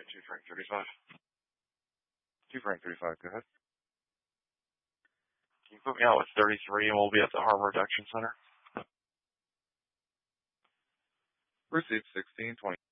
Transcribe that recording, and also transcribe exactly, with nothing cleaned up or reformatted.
two Frank thirty-five. two Frank thirty-five, go ahead. Can you put me out with thirty-three and we'll be at the Harbor Reduction Center? Proceed sixteen twenty.